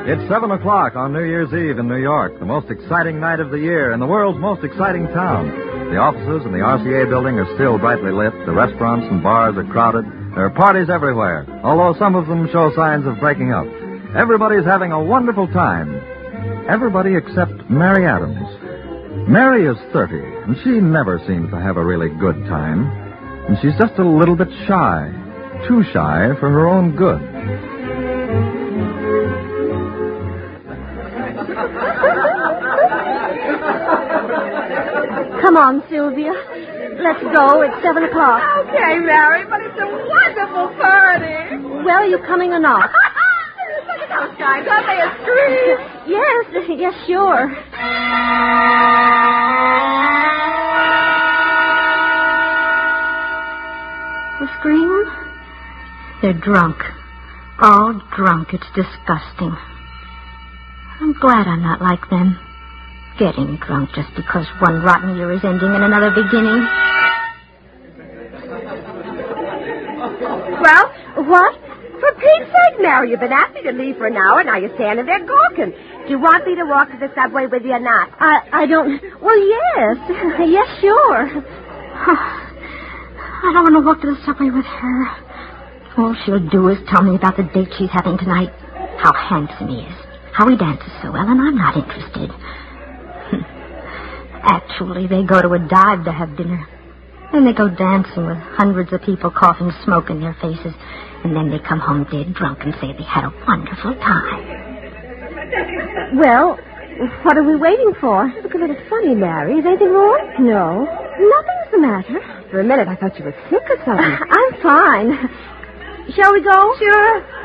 It's 7 o'clock on New Year's Eve in New York, the most exciting night of the year in the world's most exciting town. The offices in the RCA building are still brightly lit. The restaurants and bars are crowded. There are parties everywhere, although some of them show signs of breaking up. Everybody's having a wonderful time. Everybody except Mary Adams. Mary is 30, and she never seems to have a really good time. And she's just a little bit shy. Too shy for her own good. Come on, Sylvia. Let's go. It's 7 o'clock. Okay, Mary, but it's a wonderful party. Well, are you coming or not? Look at those guys. Aren't they a scream? Yes, sure. The scream? They're drunk. All drunk. It's disgusting. I'm glad I'm not like them. Getting drunk just because one rotten year is ending and another beginning. Well, what? for Pete's sake, Mary, you've been asking me to leave for an hour, now you're standing there gawking. Do you want me to walk to the subway with you or not? I don't... Well, yes. Yes, sure. I don't want to walk to the subway with her. All she'll do is tell me about the date she's having tonight. How handsome he is. How he dances so well, and I'm not interested. Actually, they go to a dive to have dinner. Then they go dancing with hundreds of people coughing smoke in their faces. And then they come home dead drunk and say they had a wonderful time. Well, what are we waiting for? You look a little funny, Mary. Is anything wrong? No. Nothing's the matter. For a minute, I thought you were sick or something. I'm fine. Shall we go? Sure.